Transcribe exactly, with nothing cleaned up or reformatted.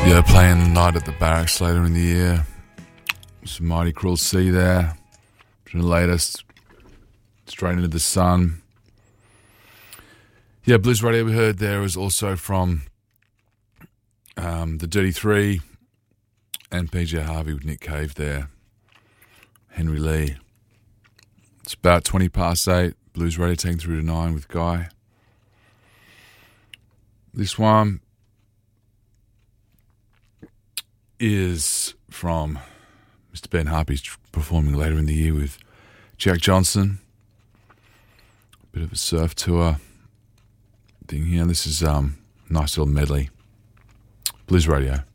Yeah, playing Night at the Barracks later in the year. Some Mighty Cruel Sea there. From the latest, Straight Into the Sun. Yeah, Blues Radio we heard there was also from um, the Dirty Three and P J Harvey with Nick Cave there. Henry Lee. It's about twenty past eight. Blues Radio taking through to nine with Guy. This one is from Mister Ben Harpy's performing later in the year with Jack Johnson. Bit of a surf tour thing here. This is um nice little medley. Blues Radio.